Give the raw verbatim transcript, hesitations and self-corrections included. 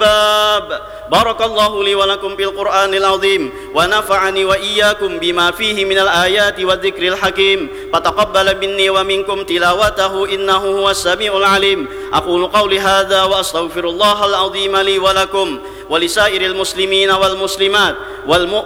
الألباب. بارك الله لي ولكم في القرآن العظيم ونفعني وإياكم بما فيه من الآيات والذكر الحكيم، فتقبل مني ومنكم تلاوته إنه هو السميع العليم. أقول قولي هذا وأستغفر الله العظيم لي ولكم ولسائر المسلمين والمسلمات والمؤمنين